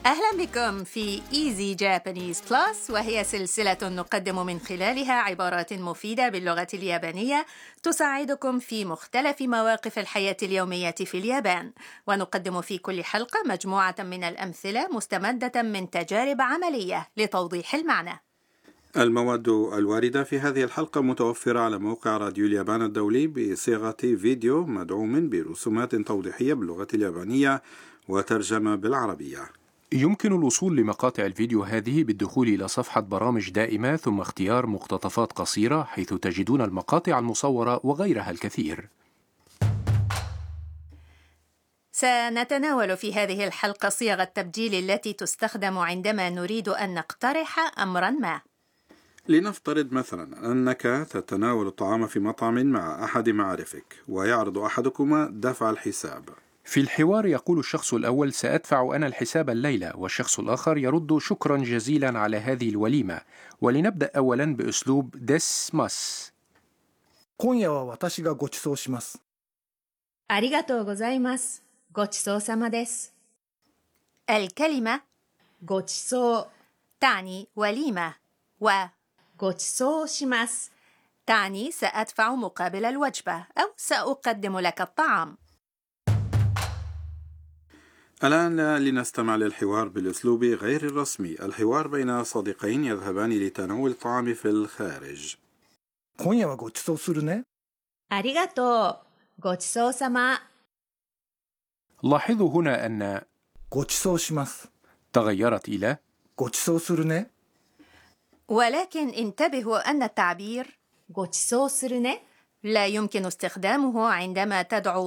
أهلا بكم في Easy Japanese Plus، وهي سلسلة نقدم من خلالها عبارات مفيدة باللغة اليابانية تساعدكم في مختلف مواقف الحياة اليومية في اليابان. ونقدم في كل حلقة مجموعة من الأمثلة مستمدة من تجارب عملية لتوضيح المعنى. المواد الواردة في هذه الحلقة متوفرة على موقع راديو اليابان الدولي بصيغة فيديو مدعوم برسومات توضيحية باللغة اليابانية وترجمة بالعربية. يمكن الوصول لمقاطع الفيديو هذه بالدخول إلى صفحة برامج دائمة ثم اختيار مقتطفات قصيرة، حيث تجدون المقاطع المصورة وغيرها الكثير. سنتناول في هذه الحلقة صيغ التبجيل التي تستخدم عندما نريد أن نقترح أمراً ما. لنفترض مثلا أنك تتناول الطعام في مطعم مع أحد معارفك ويعرض أحدكما دفع الحساب. في الحوار يقول الشخص الأول: سأدفع أنا الحساب الليلة، والشخص الآخر يرد: شكرا جزيلا على هذه الوليمة. ولنبدأ أولا بأسلوب ديسماس. 今夜は私がご馳走します。 ありがとうございます。ごちそうさまです。الكلمة ごちそう تعني وليمة، و ごちそうします تعني سأدفع مقابل الوجبة أو سأقدم لك الطعام. الآن لنستمع للحوار بالأسلوب غير الرسمي، الحوار بين صديقين يذهبان لتناول الطعام في الخارج. 今夜はご馳走するね。 ありがとう。ごちそうさま。 لاحظوا هنا أن ご馳走します。 تغيرت إلى ご馳走するね。 ولكن انتبهوا أن التعبير ごちそうするね لا يمكن استخدامه عندما تدعو